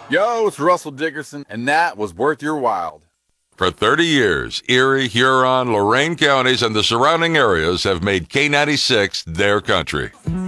Yo, it's Russell Dickerson, and that was Worth Your While. For 30 years, Erie, Huron, Lorain counties, and the surrounding areas have made K96 their country.